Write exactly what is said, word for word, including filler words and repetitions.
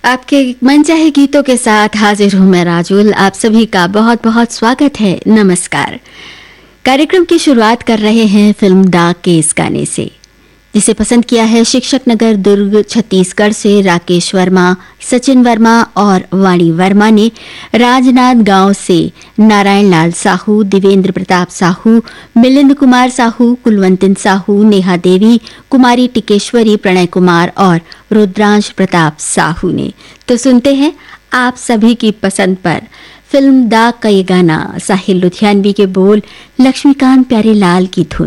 आपके मनचाहे गीतों के साथ हाजिर हूं मैं राजुल। आप सभी का बहुत बहुत स्वागत है। नमस्कार। कार्यक्रम की शुरुआत कर रहे हैं फिल्म दाग के इस गाने से, जिसे पसंद किया है शिक्षक नगर दुर्ग छत्तीसगढ़ से राकेश वर्मा, सचिन वर्मा और वाणी वर्मा ने। राजनाथ गांव से नारायण लाल साहू, दिवेंद्र प्रताप साहू, मिलिंद कुमार साहू, कुलवंतिन साहू, नेहा देवी, कुमारी टिकेश्वरी, प्रणय कुमार और रुद्रांश प्रताप साहू ने। तो सुनते हैं आप सभी की पसंद पर फिल्म दाग का ये गाना। साहिल लुधियानवी के बोल, लक्ष्मीकांत प्यारेलाल की धुन।